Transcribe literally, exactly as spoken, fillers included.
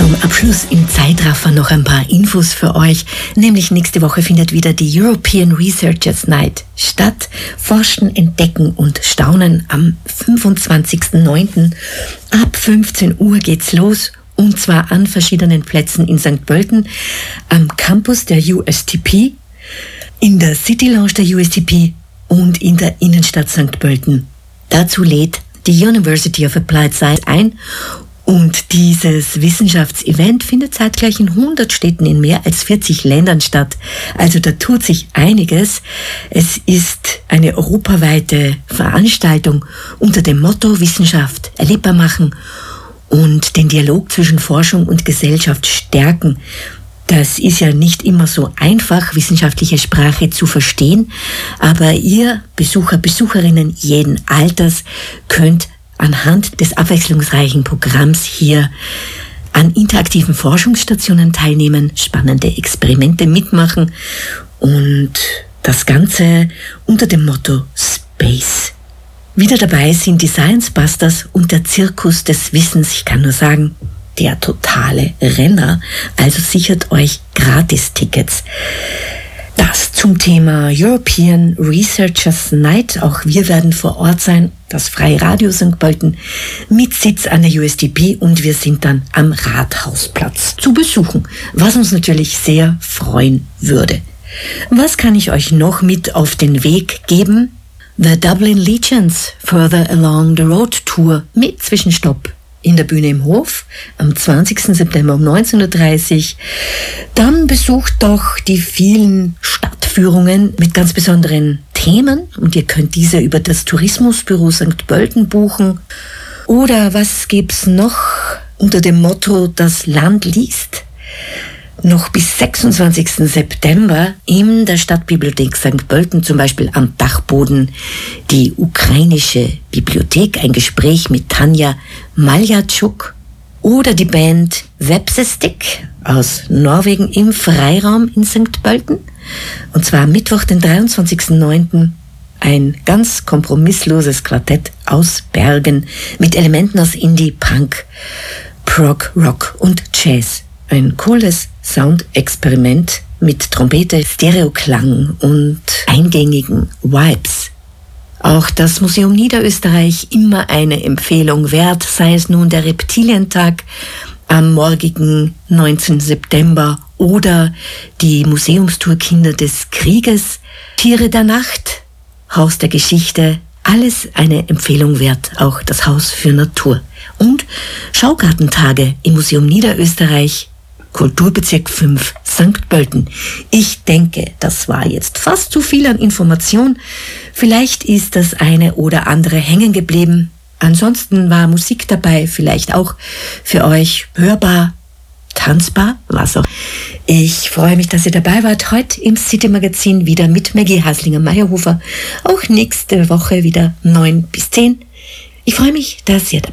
Zum Abschluss im Zeitraffer noch ein paar Infos für euch. Nämlich nächste Woche findet wieder die European Researchers Night statt. Forschen, Entdecken und Staunen am fünfundzwanzigsten neunten Ab fünfzehn Uhr geht's los. Und zwar an verschiedenen Plätzen in Sankt Pölten, am Campus der U S T P, in der City Lounge der U S T P und in der Innenstadt Sankt Pölten. Dazu lädt die University of Applied Science ein. Und dieses Wissenschaftsevent findet zeitgleich in hundert Städten in mehr als vierzig Ländern statt. Also da tut sich einiges. Es ist eine europaweite Veranstaltung unter dem Motto Wissenschaft erlebbar machen und den Dialog zwischen Forschung und Gesellschaft stärken. Das ist ja nicht immer so einfach, wissenschaftliche Sprache zu verstehen, aber ihr Besucher, Besucherinnen jeden Alters könnt anhand des abwechslungsreichen Programms hier an interaktiven Forschungsstationen teilnehmen, spannende Experimente mitmachen und das Ganze unter dem Motto Space. Wieder dabei sind die Science Busters und der Zirkus des Wissens. Ich kann nur sagen, der totale Renner. Also sichert euch Gratis-Tickets. Das zum Thema European Researchers Night. Auch wir werden vor Ort sein. Das Freie Radio Sankt Pölten mit Sitz an der U S T P und wir sind dann am Rathausplatz zu besuchen, was uns natürlich sehr freuen würde. Was kann ich euch noch mit auf den Weg geben? The Dublin Legends Further Along the Road Tour mit Zwischenstopp in der Bühne im Hof am zwanzigsten September um neunzehn Uhr dreißig. Dann besucht doch die vielen Stadtführungen mit ganz besonderen Themen und ihr könnt diese über das Tourismusbüro Sankt Pölten buchen. Oder was gibt's noch unter dem Motto Das Land liest? Noch bis sechsundzwanzigsten September in der Stadtbibliothek Sankt Pölten, zum Beispiel am Dachboden, die ukrainische Bibliothek, ein Gespräch mit Tanja Maljatschuk oder die Band Vepsestik aus Norwegen im Freiraum in Sankt Pölten. Und zwar am Mittwoch, den dreiundzwanzigsten neunten Ein ganz kompromissloses Quartett aus Bergen mit Elementen aus Indie, Punk, Prog, Rock und Jazz. Ein cooles Soundexperiment mit Trompete, Stereoklang und eingängigen Vibes. Auch das Museum Niederösterreich immer eine Empfehlung wert, sei es nun der Reptilientag am morgigen neunzehnten September oder die Museumstour Kinder des Krieges, Tiere der Nacht, Haus der Geschichte, alles eine Empfehlung wert, auch das Haus für Natur. Und Schaugartentage im Museum Niederösterreich, Kulturbezirk fünf, Sankt Pölten. Ich denke, das war jetzt fast zu viel an Information. Vielleicht ist das eine oder andere hängen geblieben. Ansonsten war Musik dabei, vielleicht auch für euch hörbar, tanzbar, was auch. Ich freue mich, dass ihr dabei wart. Heute im City Magazin wieder mit Maggie Haslinger-Meyerhofer. Auch nächste Woche wieder neun bis zehn. Ich freue mich, dass ihr dabei